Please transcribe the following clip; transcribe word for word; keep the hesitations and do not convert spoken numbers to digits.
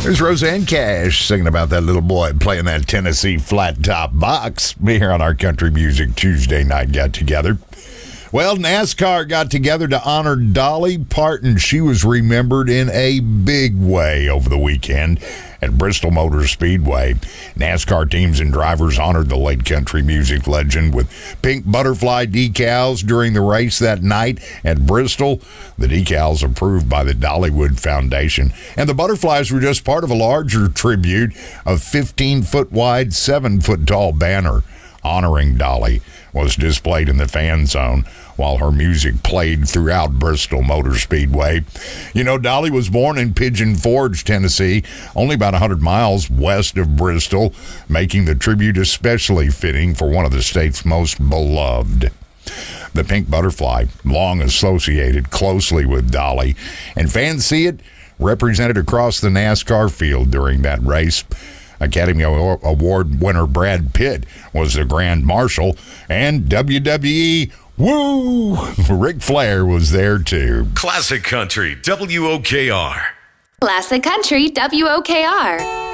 There's Roseanne Cash singing about that little boy playing that Tennessee flat top box. We here on our Country Music Tuesday night got together. Well, NASCAR got together to honor Dolly Parton. She was remembered in a big way over the weekend at Bristol Motor Speedway. NASCAR teams and drivers honored the late country music legend with pink butterfly decals during the race that night at Bristol. The decals approved by the Dollywood Foundation. And the butterflies were just part of a larger tribute, a fifteen-foot wide, seven-foot tall banner honoring Dolly was displayed in the fan zone while her music played throughout Bristol Motor Speedway. You know, Dolly was born in Pigeon Forge, Tennessee, only about one hundred miles west of Bristol, making the tribute especially fitting for one of the state's most beloved. The pink butterfly, long associated closely with Dolly, and fans see it represented across the NASCAR field during that race. Academy Award winner Brad Pitt was the Grand Marshal, and W W E, woo, Ric Flair was there too. Classic Country, W O K R. Classic Country, W O K R.